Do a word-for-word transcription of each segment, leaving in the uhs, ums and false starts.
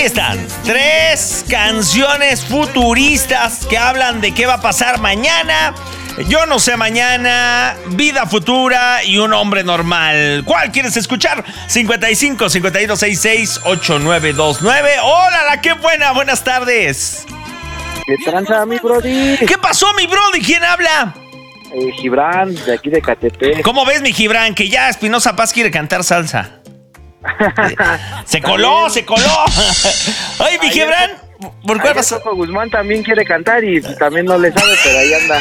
Ahí están, tres canciones futuristas que hablan de qué va a pasar mañana. Yo no sé mañana, vida futura y un hombre normal. ¿Cuál quieres escuchar? cincuenta y cinco, cincuenta y dos, sesenta y seis, ochenta y nueve veintinueve. ¡Hola, qué buena! Buenas tardes. ¿Qué tranza, mi brody? ¿Qué pasó, mi brody? ¿Quién habla? Eh, Gibran, de aquí de Catepec. ¿Cómo ves, mi Gibran? Que ya Espinosa Paz quiere cantar salsa. Se coló, se coló. Ay, mi Gibran, ¿por cuál vas a...? Coco Guzmán también quiere cantar y también no le sabe, pero ahí anda.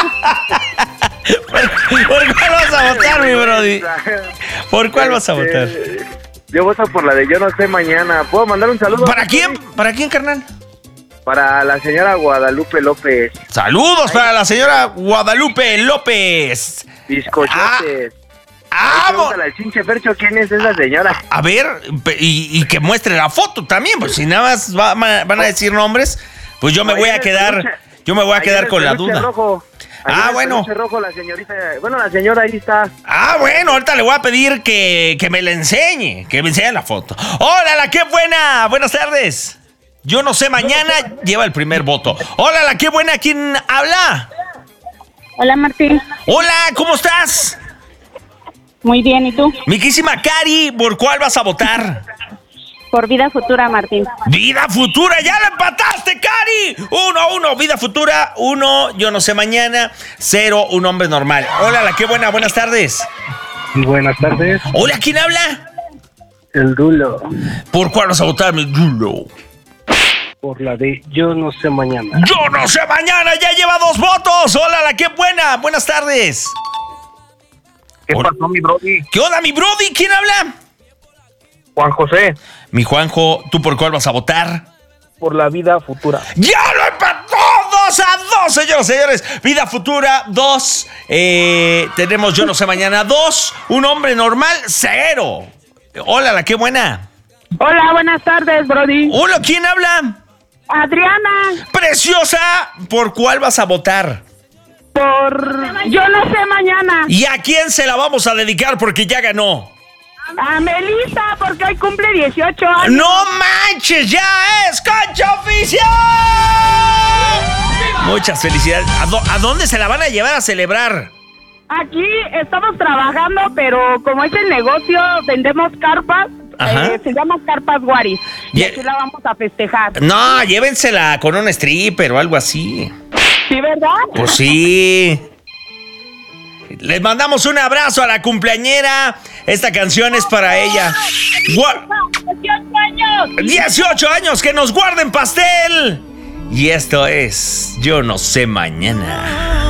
¿Por, ¿Por cuál vas a votar, mi brody? ¿Por cuál vas a votar? Yo voto por la de Yo no sé mañana. ¿Puedo mandar un saludo? ¿Para quién? ¿Para quién, carnal? Para la señora Guadalupe López. Saludos Ay. para la señora Guadalupe López. Bizcochotes. Ah, pregúntale al Chinche Fercho quién es esa señora. A ver, y, y que muestre la foto también, pues si nada más va, van a decir nombres, pues yo me voy a quedar, yo me voy a quedar con la duda. Rojo. Ah, bueno. Rojo, la señorita, bueno, la señora ahí está. Ah, bueno, ahorita le voy a pedir que, que me la enseñe, que me enseñe la foto. ¡Hola, la qué buena! Buenas tardes. Yo no sé mañana, lleva el primer voto. ¡Hola, la qué buena! ¿Quién habla? Hola, Martín. Hola, ¿cómo estás? Muy bien, ¿y tú? Miquísima Cari, ¿por cuál vas a votar? Por vida futura, Martín. ¡Vida futura! ¡Ya la empataste, Cari! Uno a uno, vida futura. Uno, yo no sé mañana. Cero, un hombre normal. Hola, la qué buena. Buenas tardes. Buenas tardes. Hola, ¿quién habla? El Dulo. ¿Por cuál vas a votar, mi Dulo? Por la de Yo no sé mañana. ¡Yo no sé mañana! ¡Ya lleva dos votos! ¡Hola, la qué buena! Buenas tardes. ¿Qué Hola. pasó, mi brody? ¿Qué onda, mi brody? ¿Quién habla? Juan José. Mi Juanjo, ¿tú por cuál vas a votar? Por la vida futura. ¡Ya lo empató! ¡Dos a dos, señoras y señores! Vida futura, dos. Eh, tenemos Yo no sé mañana, dos. Un hombre normal, cero. Hola, la qué buena. Hola, buenas tardes, Brody. Hola, ¿quién habla? Adriana. Preciosa, ¿por cuál vas a votar? Por Yo no sé mañana. ¿Y a quién se la vamos a dedicar porque ya ganó? A Melissa, porque hoy cumple dieciocho años. ¡No manches! ¡Ya es cancha oficial! Muchas felicidades. ¿A, do- ¿A dónde se la van a llevar a celebrar? Aquí estamos trabajando, pero como es el negocio, vendemos carpas. Eh, se llama Carpas Guaris. Y Ye- aquí la vamos a festejar. No, llévensela con un stripper o algo así. ¿Sí, verdad? Pues sí. Les mandamos un abrazo a la cumpleañera. Esta canción es para ella. Gua- dieciocho años. dieciocho años, que nos guarden pastel. Y esto es Yo no sé mañana.